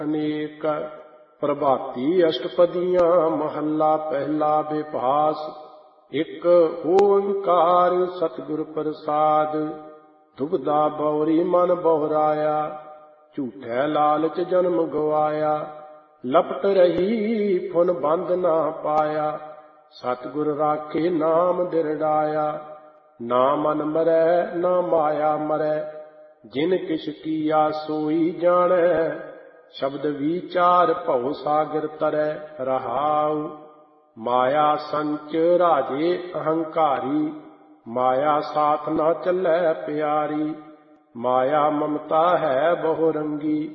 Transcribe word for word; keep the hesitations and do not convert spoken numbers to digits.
ਅਨੇਕ। ਪ੍ਰਭਾਤੀ ਅਸ਼ਟਪਦੀਆਂ ਮਹੱਲਾ ਪਹਿਲਾ ਬਿਭਾਸ। ਇੱਕ ਓੰਕਾਰ ਸਤਿਗੁਰ ਪ੍ਰਸਾਦ। ਦੁਬਦਾ ਬਉਰੀ ਮਨ ਬਹੁਰਾਇਆ, ਝੂਠੈ ਲਾਲਚ ਜਨਮ ਗਵਾਇਆ। ਲਪਟ ਰਹੀ ਫੁਨ ਬੰਦ ਨਾ ਪਾਇਆ, ਸਤਿਗੁਰ ਰਾਖੇ ਨਾਮ ਦਿਰੜਾਇਆ। ਨਾ ਮਨ ਮਰੈ ਨਾ ਮਾਇਆ ਮਰੈ, ਜਿਨ ਕਿਛ ਕੀਆ ਸੋਈ ਜਾਣੈ। ਸ਼ਬਦ ਵਿਚਾਰ ਭਉ ਸਾਗਰ ਤਰੈ ਰਹਾਉ। ਮਾਇਆ ਸੰਚ ਰਾਜੇ ਅਹੰਕਾਰੀ, ਮਾਇਆ ਸਾਥ ਨਾ ਚੱਲੈ ਪਿਆਰੀ। ਮਾਇਆ ਮਮਤਾ ਹੈ ਬਹੁ ਰੰਗੀ,